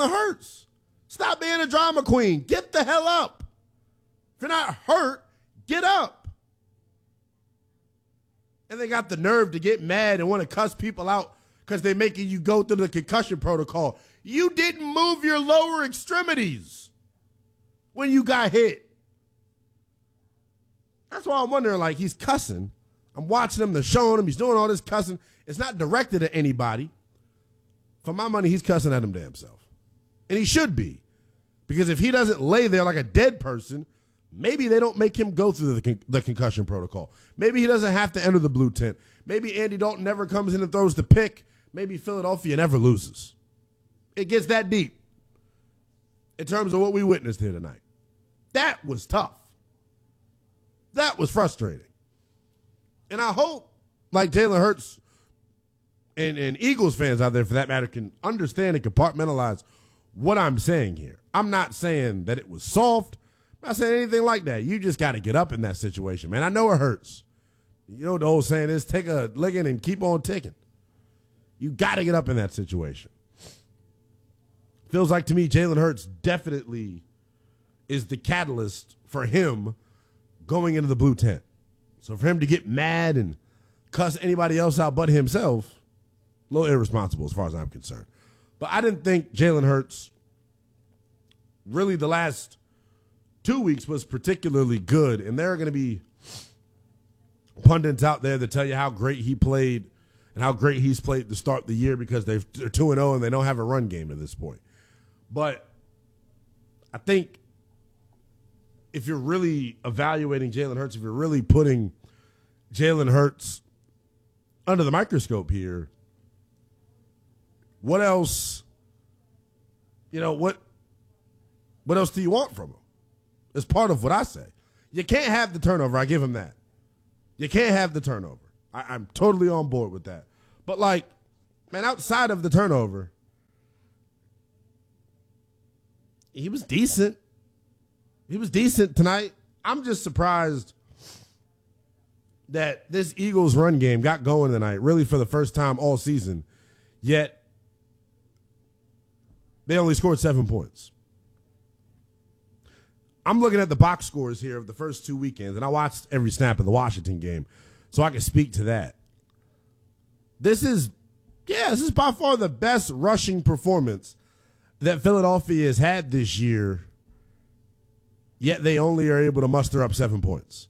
Jalen Hurts. Stop being a drama queen. Get the hell up. If you're not hurt, get up. And they got the nerve to get mad and want to cuss people out because they're making you go through the concussion protocol. You didn't move your lower extremities when you got hit. That's why I'm wondering, like, he's cussing. I'm watching him, they're showing him, he's doing all this cussing. It's not directed at anybody. For my money, he's cussing at him damn self. And he should be. Because if he doesn't lay there like a dead person, maybe they don't make him go through the concussion protocol. Maybe he doesn't have to enter the blue tent. Maybe Andy Dalton never comes in and throws the pick. Maybe Philadelphia never loses. It gets that deep in terms of what we witnessed here tonight. That was tough. That was frustrating. And I hope, like Jalen Hurts and Eagles fans out there, for that matter, can understand and compartmentalize what I'm saying here. I'm not saying that it was soft. I'm not saying anything like that. You just got to get up in that situation, man. I know it hurts. You know what the old saying is, take a licking and keep on ticking. You got to get up in that situation. Feels like to me Jalen Hurts definitely is the catalyst for him going into the blue tent. So for him to get mad and cuss anybody else out but himself, a little irresponsible as far as I'm concerned. But I didn't think Jalen Hurts, really the last 2 weeks, was particularly good. And there are going to be pundits out there that tell you how great he played and how great he's played to start the year because they're 2-0 and they don't have a run game at this point. But I think if you're really evaluating Jalen Hurts, if you're really putting Jalen Hurts under the microscope here, what else, what else do you want from him? It's part of what I say. You can't have the turnover. I give him that. You can't have the turnover. I'm totally on board with that. But, like, man, outside of the turnover, he was decent. He was decent tonight. I'm just surprised that this Eagles run game got going tonight, really for the first time all season, yet they only scored 7 points. I'm looking at the box scores here of the first 2 weekends, and I watched every snap of the Washington game, so I can speak to that. This is by far the best rushing performance that Philadelphia has had this year, yet they only are able to muster up 7 points.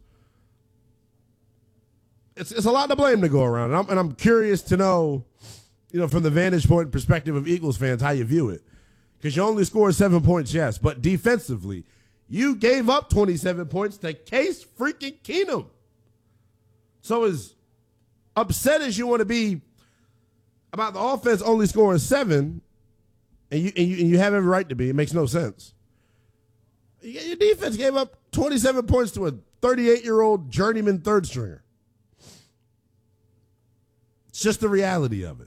It's a lot to blame to go around, and I'm curious to know, from the vantage point and perspective of Eagles fans, how you view it. Because you only scored 7 points, yes, but defensively, you gave up 27 points to Case freaking Keenum. So as upset as you want to be about the offense only scoring 7, and you have every right to be, it makes no sense. Your defense gave up 27 points to a 38-year-old journeyman third stringer. It's just the reality of it.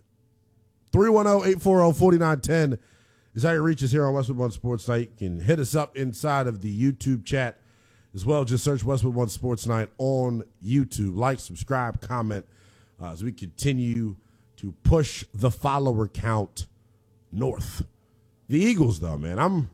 310-840-4910 is how you reach us here on Westwood One Sports Night. You can hit us up inside of the YouTube chat as well. Just search Westwood One Sports Night on YouTube. Like, subscribe, comment as we continue to push the follower count north. The Eagles, though, man, I'm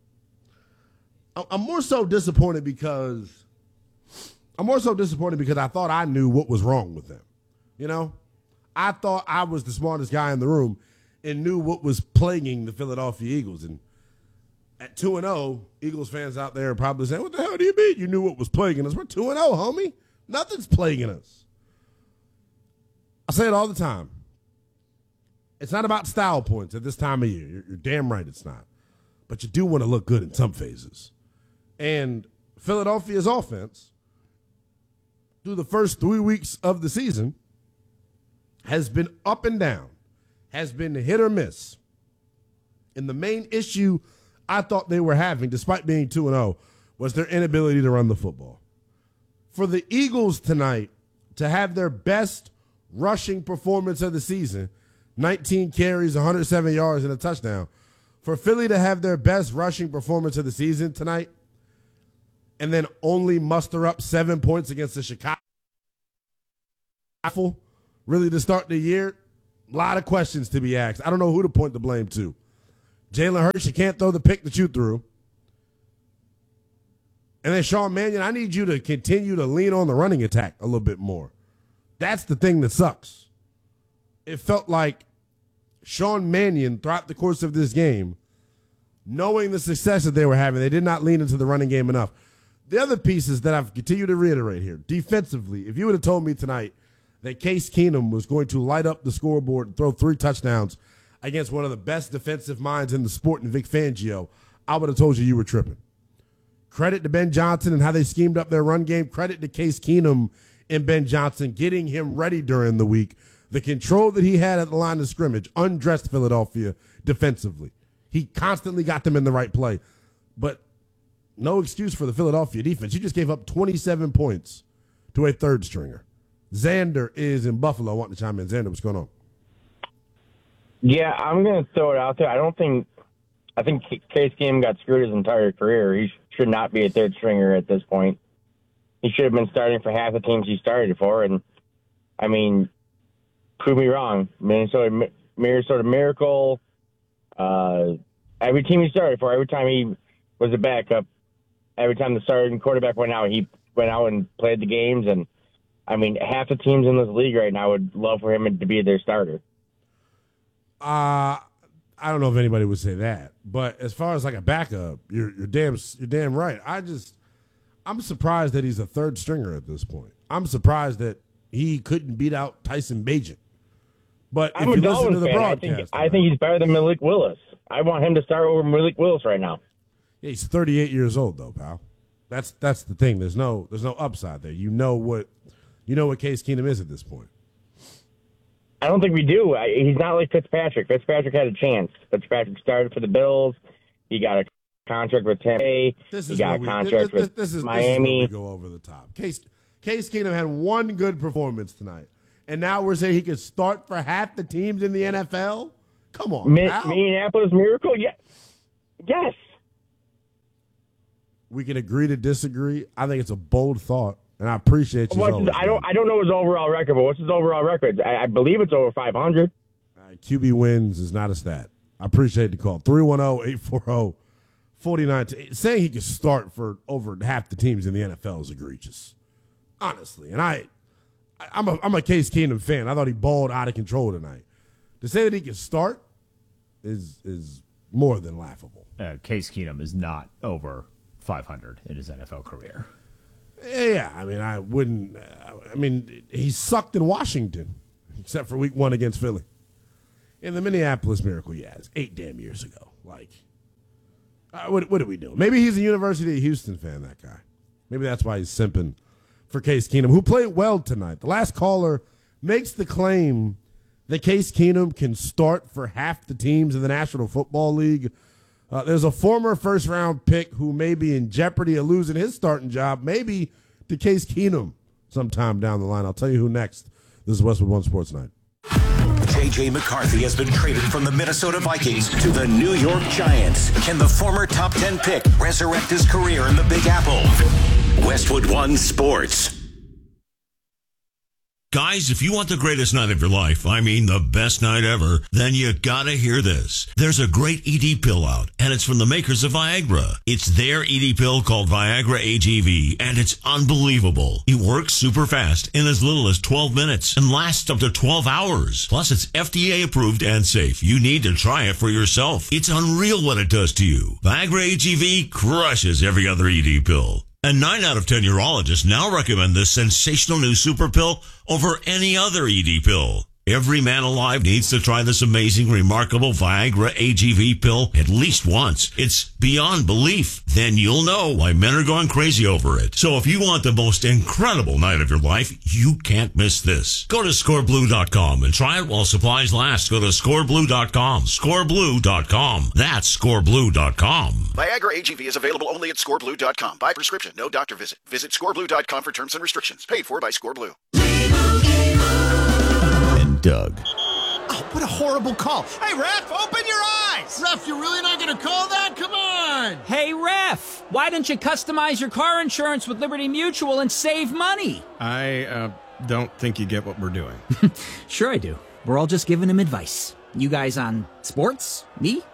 more so disappointed because I thought I knew what was wrong with them. I thought I was the smartest guy in the room and knew what was plaguing the Philadelphia Eagles. And at 2-0, Eagles fans out there are probably saying, what the hell do you mean you knew what was plaguing us? We're 2-0, homie. Nothing's plaguing us. I say it all the time. It's not about style points at this time of year. You're damn right it's not. But you do want to look good in some phases. And Philadelphia's offense, through the first 3 weeks of the season, has been up and down, has been hit or miss. And the main issue I thought they were having, despite being 2-0, was their inability to run the football. For the Eagles tonight to have their best rushing performance of the season, 19 carries, 107 yards, and a touchdown. For Philly to have their best rushing performance of the season tonight and then only muster up 7 points against the Chicago, really to start the year, a lot of questions to be asked. I don't know who to point the blame to. Jalen Hurts, you can't throw the pick that you threw. And then Sean Mannion, I need you to continue to lean on the running attack a little bit more. That's the thing that sucks. It felt like Sean Mannion, throughout the course of this game, knowing the success that they were having, they did not lean into the running game enough. The other pieces that I've continued to reiterate here, defensively, if you would have told me tonight that Case Keenum was going to light up the scoreboard and throw 3 touchdowns against one of the best defensive minds in the sport in Vic Fangio, I would have told you were tripping. Credit to Ben Johnson and how they schemed up their run game. Credit to Case Keenum and Ben Johnson getting him ready during the week. The control that he had at the line of scrimmage undressed Philadelphia defensively. He constantly got them in the right play. But no excuse for the Philadelphia defense. You just gave up 27 points to a third stringer. Xander is in Buffalo. I want to chime in. Xander, what's going on? Yeah, I'm going to throw it out there. I think Case Keenum got screwed his entire career. He should not be a third stringer at this point. He should have been starting for half the teams he started for. And, I mean, prove me wrong. Minnesota Miracle, every team he started for, every time he was a backup, every time the starting quarterback went out, he went out and played the games. And, I mean, half the teams in this league right now would love for him to be their starter. I don't know if anybody would say that, but as far as like a backup, you're damn right. I'm surprised that he's a third stringer at this point. I'm surprised that he couldn't beat out Tyson Bagent. But if you listen to the broadcast, I think he's better than Malik Willis. I want him to start over Malik Willis right now. Yeah, he's 38 years old though, pal. That's the thing. There's no upside there. You know what Case Keenum is at this point. I don't think we do. He's not like Fitzpatrick. Fitzpatrick had a chance. Fitzpatrick started for the Bills. He got a contract with Tampa Bay. He got a contract with Miami. This is where we go over the top. Case Keenum had one good performance tonight, and now we're saying he could start for half the teams in the NFL? Come on, Minneapolis Miracle? Yeah. Yes. We can agree to disagree. I think it's a bold thought. And I appreciate you. I don't know his overall record, but what's his overall record? I believe it's over 500. QB wins is not a stat. I appreciate the call. 310-840-49. Saying he could start for over half the teams in the NFL is egregious, honestly. And I'm a Case Keenum fan. I thought he balled out of control tonight. To say that he can start is more than laughable. Case Keenum is not over 500 in his NFL career. Yeah, I mean, he sucked in Washington, except for week 1 against Philly. In the Minneapolis Miracle, yeah, it's 8 damn years ago. Like, what are we doing? Maybe he's a University of Houston fan, that guy. Maybe that's why he's simping for Case Keenum, who played well tonight. The last caller makes the claim that Case Keenum can start for half the teams in the National Football League. There's a former first-round pick who may be in jeopardy of losing his starting job, maybe to Case Keenum sometime down the line. I'll tell you who next. This is Westwood One Sports Night. J.J. McCarthy has been traded from the Minnesota Vikings to the New York Giants. Can the former top 10 pick resurrect his career in the Big Apple? Westwood One Sports. Guys, if you want the greatest night of your life, I mean the best night ever, then you gotta hear this. There's a great ED pill out, and it's from the makers of Viagra. It's their ED pill called Viagra AGV, and it's unbelievable. It works super fast in as little as 12 minutes and lasts up to 12 hours. Plus, it's FDA approved and safe. You need to try it for yourself. It's unreal what it does to you. Viagra AGV crushes every other ED pill. And 9 out of 10 urologists now recommend this sensational new super pill over any other ED pill. Every man alive needs to try this amazing, remarkable Viagra AGV pill at least once. It's beyond belief. Then you'll know why men are going crazy over it. So if you want the most incredible night of your life, you can't miss this. Go to scoreblue.com and try it while supplies last. Go to scoreblue.com. Scoreblue.com. That's scoreblue.com. Viagra AGV is available only at scoreblue.com. By prescription, no doctor visit. Visit scoreblue.com for terms and restrictions. Paid for by Scoreblue. Doug. Oh, what a horrible call. Hey, ref, open your eyes. Ref, you're really not going to call that? Come on. Hey, ref, why don't you customize your car insurance with Liberty Mutual and save money? I don't think you get what we're doing. Sure I do. We're all just giving him advice. You guys on sports, me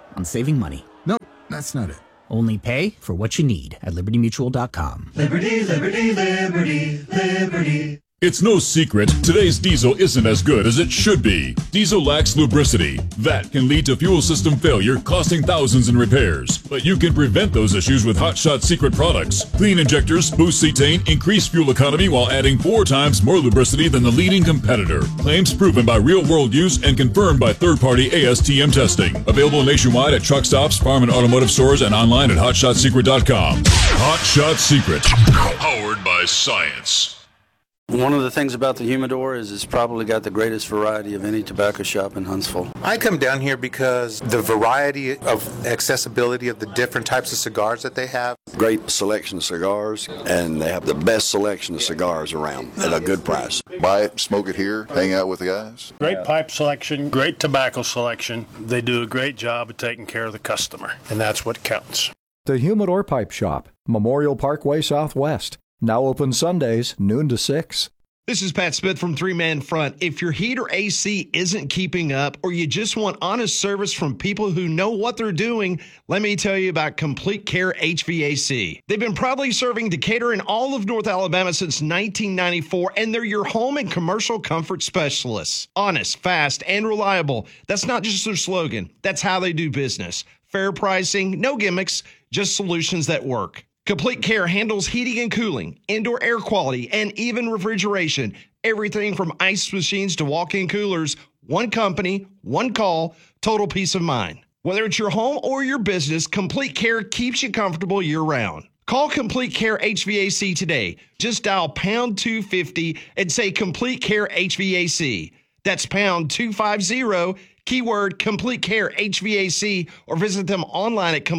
on saving money. Nope, that's not it. Only pay for what you need at libertymutual.com. Liberty, liberty, liberty, liberty. It's no secret, today's diesel isn't as good as it should be. Diesel lacks lubricity. That can lead to fuel system failure, costing thousands in repairs. But you can prevent those issues with Hot Shot Secret products. Clean injectors, boost cetane, increase fuel economy while adding 4 times more lubricity than the leading competitor. Claims proven by real-world use and confirmed by third-party ASTM testing. Available nationwide at truck stops, farm and automotive stores, and online at hotshotsecret.com. Hot Shot Secret. Powered by science. One of the things about the Humidor is it's probably got the greatest variety of any tobacco shop in Huntsville. I come down here because the variety of accessibility of the different types of cigars that they have. Great selection of cigars, and they have the best selection of cigars around at a good price. Buy it, smoke it here, hang out with the guys. Great pipe selection, great tobacco selection. They do a great job of taking care of the customer, and that's what counts. The Humidor Pipe Shop, Memorial Parkway Southwest. Now open Sundays, noon to 6. This is Pat Smith from Three Man Front. If your heat or AC isn't keeping up, or you just want honest service from people who know what they're doing, let me tell you about Complete Care HVAC. They've been proudly serving Decatur and all of North Alabama since 1994, and they're your home and commercial comfort specialists. Honest, fast, and reliable. That's not just their slogan. That's how they do business. Fair pricing, no gimmicks, just solutions that work. Complete Care handles heating and cooling, indoor air quality, and even refrigeration. Everything from ice machines to walk-in coolers. One company, one call, total peace of mind. Whether it's your home or your business, Complete Care keeps you comfortable year-round. Call Complete Care HVAC today. Just dial pound 250 and say Complete Care HVAC. That's pound 250, keyword Complete Care HVAC, or visit them online at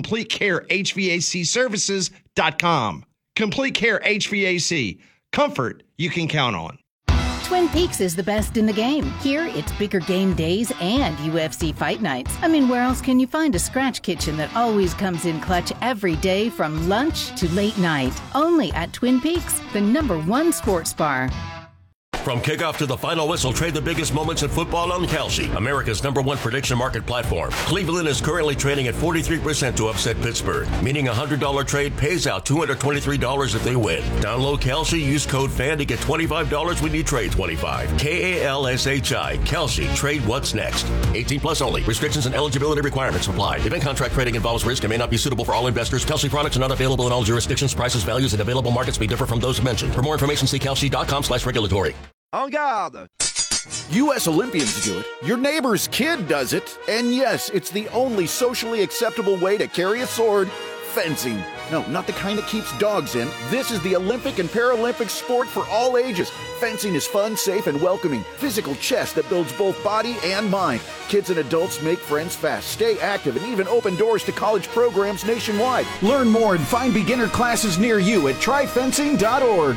CompleteCareHVACservices.com. Complete Care HVAC. Comfort you can count on. Twin Peaks is the best in the game. Here, it's bigger game days and UFC fight nights. I mean, where else can you find a scratch kitchen that always comes in clutch every day from lunch to late night? Only at Twin Peaks, the #1 sports bar. From kickoff to the final whistle, trade the biggest moments in football on Kalshi, America's #1 prediction market platform. Cleveland is currently trading at 43% to upset Pittsburgh, meaning a $100 trade pays out $223 if they win. Download Kalshi, use code FAN to get $25 when you trade 25. Kalshi, Kalshi, trade what's next. 18 plus only. Restrictions and eligibility requirements apply. Event contract trading involves risk and may not be suitable for all investors. Kalshi products are not available in all jurisdictions. Prices, values, and available markets may differ from those mentioned. For more information, see kalshi.com/regulatory. En garde! U.S. Olympians do it. Your neighbor's kid does it. And yes, it's the only socially acceptable way to carry a sword. Fencing. No, not the kind that keeps dogs in. This is the Olympic and Paralympic sport for all ages. Fencing is fun, safe, and welcoming. Physical chess that builds both body and mind. Kids and adults make friends fast, stay active, and even open doors to college programs nationwide. Learn more and find beginner classes near you at tryfencing.org.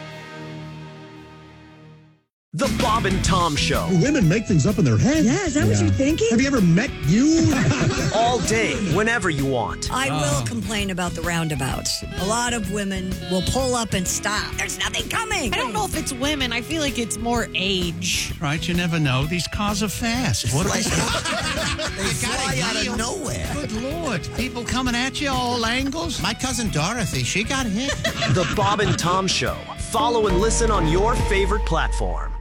The Bob and Tom Show. Women make things up in their head. Yeah, is that what you're thinking? Have you ever met you? All day, whenever you want. I will complain about the roundabouts. A lot of women will pull up and stop. There's nothing coming. I don't know if it's women. I feel like it's more age. Right, you never know. These cars are fast. What are they? They fly out of nowhere. Good Lord. People coming at you all angles. My cousin Dorothy, she got hit. The Bob and Tom Show. Follow and listen on your favorite platform.